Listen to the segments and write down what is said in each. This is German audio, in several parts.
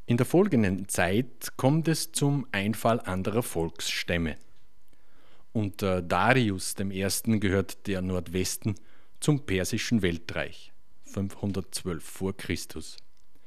In der folgenden Zeit kommt es zum Einfall anderer Volksstämme. Unter Darius I. gehört der Nordwesten zum persischen Weltreich, 512 vor Christus.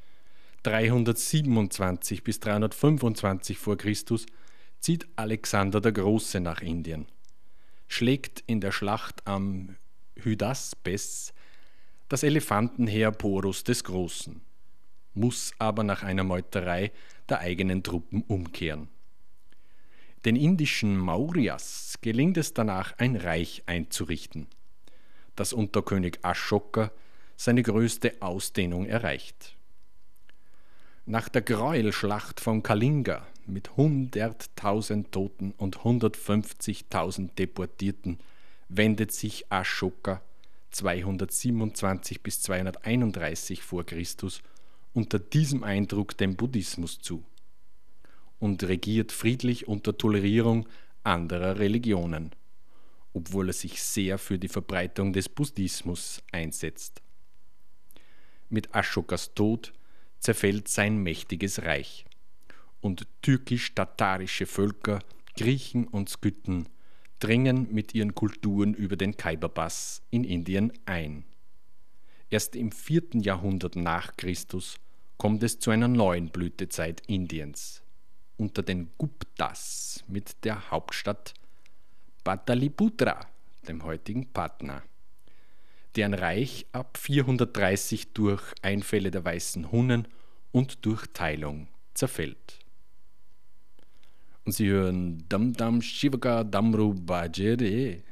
327 bis 325 vor Christus zieht Alexander der Große nach Indien, schlägt in der Schlacht am Hydaspes das Elefantenheer Porus des Großen, muss aber nach einer Meuterei der eigenen Truppen umkehren. Den indischen Mauryas gelingt es danach, ein Reich einzurichten, das unter König Ashoka seine größte Ausdehnung erreicht. Nach der Gräuelschlacht von Kalinga mit 100.000 Toten und 150.000 Deportierten wendet sich Ashoka 227 bis 231 vor Christus unter diesem Eindruck dem Buddhismus zu und regiert friedlich unter Tolerierung anderer Religionen, obwohl er sich sehr für die Verbreitung des Buddhismus einsetzt. Mit Ashokas Tod zerfällt sein mächtiges Reich und türkisch-tatarische Völker, Griechen und Skythen dringen mit ihren Kulturen über den Khyber-Pass in Indien ein. Erst im 4. Jahrhundert nach Christus kommt es zu einer neuen Blütezeit Indiens unter den Guptas mit der Hauptstadt Pataliputra, dem heutigen Patna, deren Reich ab 430 durch Einfälle der weißen Hunnen und durch Teilung zerfällt. Und Sie hören Dam Dam Shivaka Damru Bhajere